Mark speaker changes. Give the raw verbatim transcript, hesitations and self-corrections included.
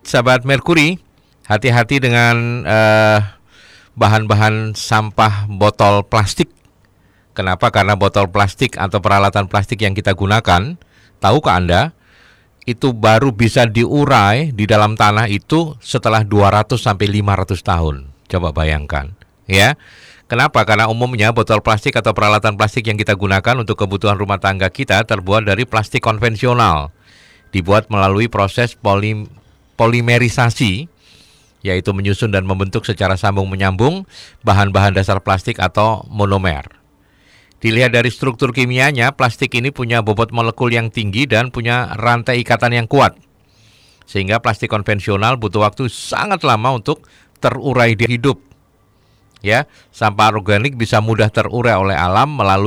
Speaker 1: sahabat Merkuri, hati-hati dengan uh, bahan-bahan sampah botol plastik. Kenapa? Karena botol plastik atau peralatan plastik yang kita gunakan, tahukah Anda, itu baru bisa diurai di dalam tanah itu setelah dua ratus sampai lima ratus tahun. Coba bayangkan, ya. Kenapa? Karena umumnya botol plastik atau peralatan plastik yang kita gunakan untuk kebutuhan rumah tangga kita terbuat dari plastik konvensional. Dibuat melalui proses polim, polimerisasi, yaitu menyusun dan membentuk secara sambung menyambung bahan-bahan dasar plastik atau monomer. Dilihat dari struktur kimianya, plastik ini punya bobot molekul yang tinggi dan punya rantai ikatan yang kuat. Sehingga plastik konvensional butuh waktu sangat lama untuk terurai di hidup. Ya, sampah organik bisa mudah terurai oleh alam melalui